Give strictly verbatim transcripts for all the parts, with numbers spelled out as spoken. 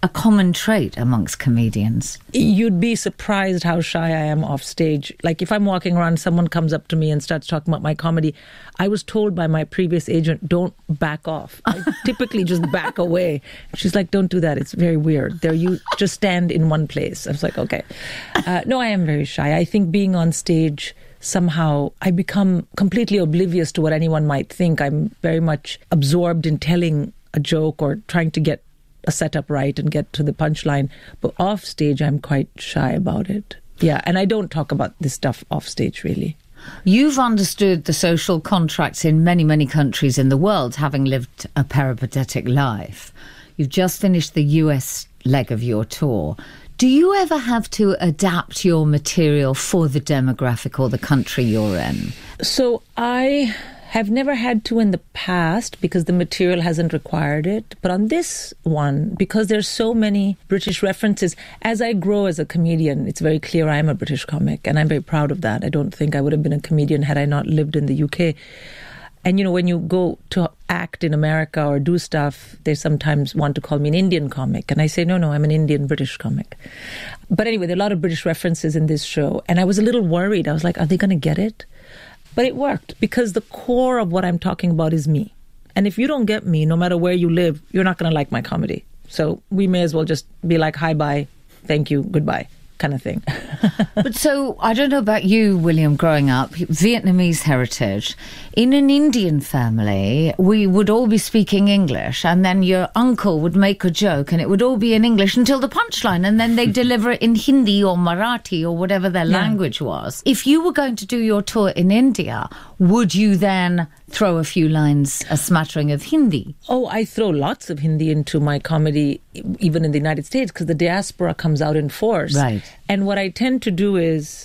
a common trait amongst comedians. You'd be surprised how shy I am off stage. Like if I'm walking around, someone comes up to me and starts talking about my comedy. I was told by my previous agent, don't back off. I typically just back away. She's like, don't do that. It's very weird. There, you just stand in one place. I was like, okay. Uh, no, I am very shy. I think being on stage, somehow I become completely oblivious to what anyone might think. I'm very much absorbed in telling a joke or trying to get a setup right and get to the punchline. But off stage, I'm quite shy about it. Yeah, and I don't talk about this stuff off stage, really. You've understood the social contracts in many, many countries in the world, having lived a peripatetic life. You've just finished the U S leg of your tour. Do you ever have to adapt your material for the demographic or the country you're in? So I have never had to in the past because the material hasn't required it. But on this one, because there's so many British references, as I grow as a comedian, it's very clear I'm a British comic, and I'm very proud of that. I don't think I would have been a comedian had I not lived in the U K. And, you know, when you go to act in America or do stuff, they sometimes want to call me an Indian comic. And I say, no, no, I'm an Indian British comic. But anyway, there are a lot of British references in this show. And I was a little worried. I was like, are they going to get it? But it worked because the core of what I'm talking about is me. And if you don't get me, no matter where you live, you're not going to like my comedy. So we may as well just be like, hi, bye, thank you, goodbye, kind of thing. But so, I don't know about you, William, growing up, Vietnamese heritage. In an Indian family, we would all be speaking English, and then your uncle would make a joke, and it would all be in English until the punchline, and then they'd deliver it in Hindi or Marathi or whatever their yeah. language was. If you were going to do your tour in India, would you then throw a few lines, a smattering of Hindi? Oh, I throw lots of Hindi into my comedy, even in the United States, because the diaspora comes out in force. Right. And what I tend to do is,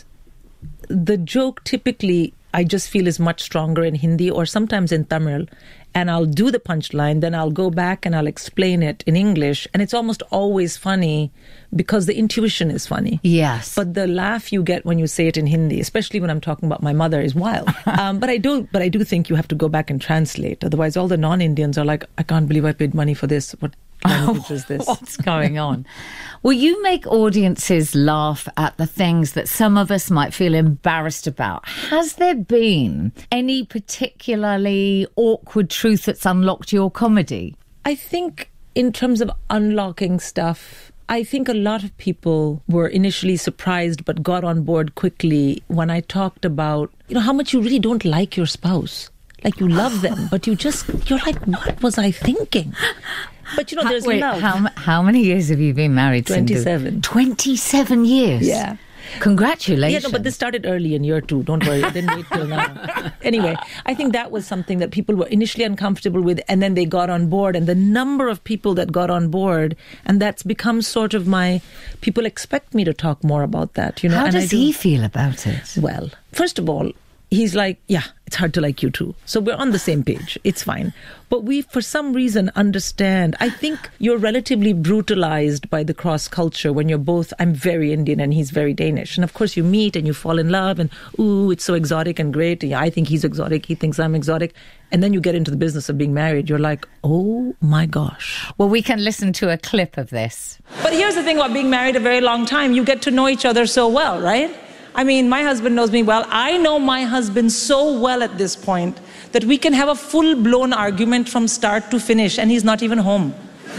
the joke typically, I just feel is much stronger in Hindi or sometimes in Tamil. And I'll do the punchline, then I'll go back and I'll explain it in English. And it's almost always funny because the intuition is funny. Yes. But the laugh you get when you say it in Hindi, especially when I'm talking about my mother, is wild. um, but I do but I do think you have to go back and translate. Otherwise, all the non-Indians are like, I can't believe I paid money for this. What language is this? What's going on? Well, you make audiences laugh at the things that some of us might feel embarrassed about. Has there been any particularly awkward truth that's unlocked your comedy? I think in terms of unlocking stuff, I think a lot of people were initially surprised but got on board quickly when I talked about, you know, how much you really don't like your spouse. Like, you love them, but you just, you're like, what was I thinking? But, you know, there's Wait, love. How, how many years have you been married? twenty-seven. twenty-seven years? Yeah. Congratulations. Yeah, no, but this started early in year two. Don't worry. It didn't wait till now. Anyway, I think that was something that people were initially uncomfortable with, and then they got on board. And the number of people that got on board, and that's become sort of my, people expect me to talk more about that. You know. How and does I do, he feel about it? Well, first of all, he's like, yeah, it's hard to like you too. So we're on the same page. It's fine. But we, for some reason, understand. I think you're relatively brutalized by the cross culture when you're both, I'm very Indian and he's very Danish. And of course you meet and you fall in love and, ooh, it's so exotic and great. And I think he's exotic. He thinks I'm exotic. And then you get into the business of being married. You're like, oh my gosh. Well, we can listen to a clip of this. But here's the thing about being married a very long time. You get to know each other so well, right? I mean, my husband knows me well. I know my husband so well at this point that we can have a full-blown argument from start to finish, and he's not even home.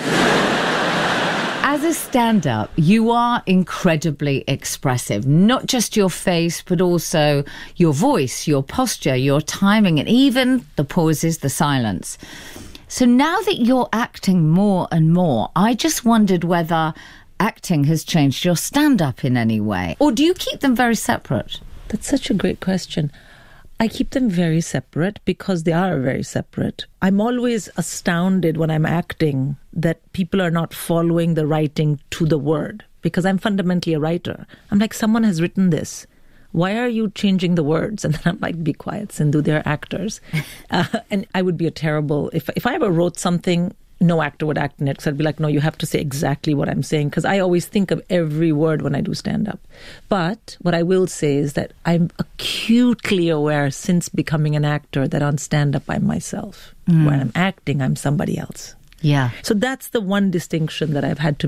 As a stand-up, you are incredibly expressive. Not just your face, but also your voice, your posture, your timing, and even the pauses, the silence. So now that you're acting more and more, I just wondered whether acting has changed your stand-up in any way? Or do you keep them very separate? That's such a great question. I keep them very separate because they are very separate. I'm always astounded when I'm acting that people are not following the writing to the word, because I'm fundamentally a writer. I'm like, someone has written this. Why are you changing the words? And then I'm like, be quiet, Sindhu, they're actors. Uh, and I would be a terrible, if if I ever wrote something, no actor would act in it, because I'd be like, no, you have to say exactly what I'm saying, because I always think of every word when I do stand-up. But what I will say is that I'm acutely aware since becoming an actor that on stand-up I'm myself. Mm. When I'm acting, I'm somebody else. Yeah. So that's the one distinction that I've had to